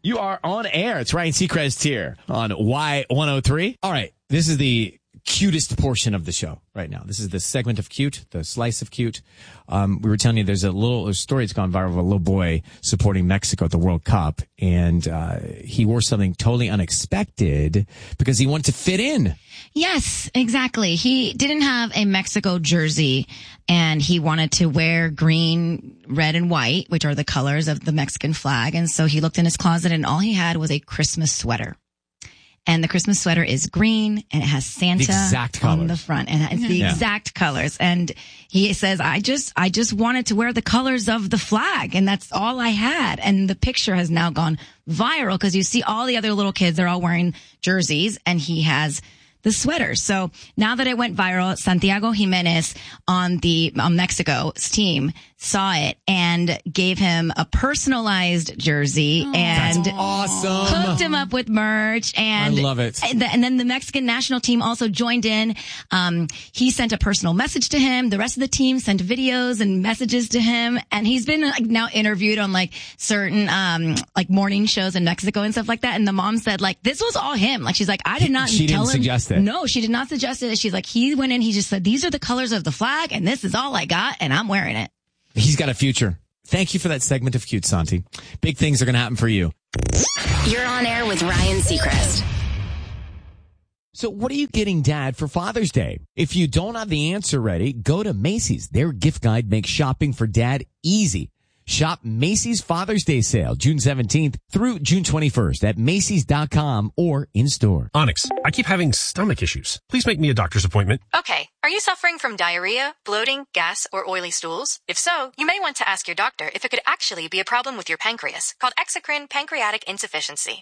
You are on air. It's Ryan Seacrest here on Y103. All right. This is the cutest portion of the show right now. This is the segment of cute, the slice of cute. We were telling you there's a story that's gone viral of a little boy supporting Mexico at the World Cup. And he wore something totally unexpected because he wanted to fit in. Yes, exactly. He didn't have a Mexico jersey and he wanted to wear green, red, and white, which are the colors of the Mexican flag. And so he looked in his closet and all he had was a Christmas sweater. And the Christmas sweater is green and it has Santa on the front and it's the exact colors. And he says, I just wanted to wear the colors of the flag and that's all I had. And the picture has now gone viral because you see all the other little kids, they're all wearing jerseys and he has the sweater. So now that it went viral, Santiago Jimenez on the Mexico's team saw it and gave him a personalized jersey and that's awesome. Hooked him up with merch. And I love it. And then the Mexican national team also joined in. He sent a personal message to him. The rest of the team sent videos and messages to him. And he's been now interviewed on certain morning shows in Mexico and stuff like that. And the mom said this was all him. She's like, I did not She tell didn't him. suggest it. No, she did not suggest it. She's like, he went in, he just said, these are the colors of the flag and this is all I got and I'm wearing it. He's got a future. Thank you for that segment of cute, Santi. Big things are going to happen for you. You're on air with Ryan Seacrest. So what are you getting, Dad, for Father's Day? If you don't have the answer ready, go to Macy's. Their gift guide makes shopping for Dad easy. Shop Macy's Father's Day sale, June 17th through June 21st at Macy's.com or in-store. Onyx, I keep having stomach issues. Please make me a doctor's appointment. Okay. Are you suffering from diarrhea, bloating, gas, or oily stools? If so, you may want to ask your doctor if it could actually be a problem with your pancreas, called exocrine pancreatic insufficiency.